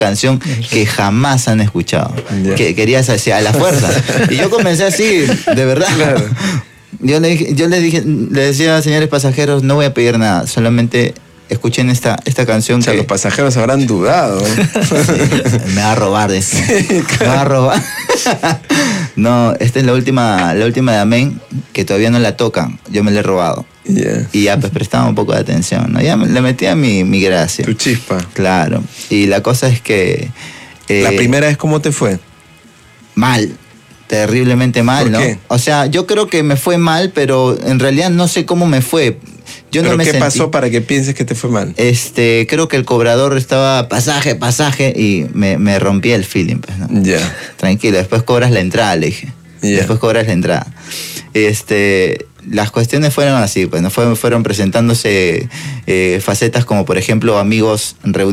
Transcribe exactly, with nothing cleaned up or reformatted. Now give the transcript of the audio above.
canción que jamás han escuchado, yeah. que querías hacer a la fuerza. Y yo comencé así, de verdad. Claro. Yo le dije, yo les dije, le decía, señores pasajeros, no voy a pedir nada, solamente escuchen esta, esta canción. O sea, que los pasajeros habrán dudado. Sí, me va a robar de esto. Sí, claro. Me va a robar. No, esta es la última, la última de Amén, que todavía no la tocan. Yo me la he robado. Yeah. Y ya pues prestaba un poco de atención, ¿no? Ya me, le metía mi, mi gracia. Tu chispa. Claro. Y la cosa es que... Eh, ¿La primera vez cómo te fue? Mal. Terriblemente mal, ¿Por ¿no? qué? O sea, yo creo que me fue mal, pero en realidad no sé cómo me fue. Yo ¿Pero no me qué sentí... pasó para que pienses que te fue mal? Este, creo que el cobrador estaba pasaje, pasaje, y me, me rompí el feeling, pues, ¿no? Ya. Yeah. Tranquilo, después cobras la entrada, le dije. Yeah. Después cobras la entrada. Este, las cuestiones fueron así, pues, ¿no? Fueron, fueron presentándose eh, facetas como, por ejemplo, amigos reunidos